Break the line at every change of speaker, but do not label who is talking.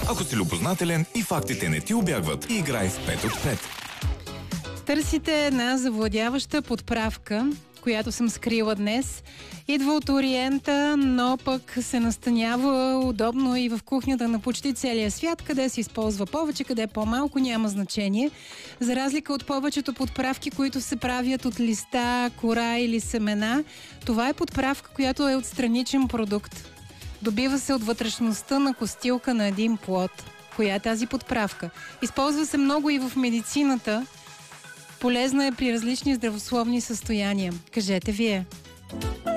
Ако си любознателен и фактите не ти убягват, играй в 5 от 5.
Търсите една завладяваща подправка, която съм скрила днес. Идва от Ориента, но пък се настанява удобно и в кухнята на почти целия свят, къде се използва повече, къде по-малко, няма значение. За разлика от повечето подправки, които се правят от листа, кора или семена, това е подправка, която е от страничен продукт. Добива се от вътрешността на костилка на един плод. Коя е тази подправка? Използва се много и в медицината. Полезна е при различни здравословни състояния. Кажете вие.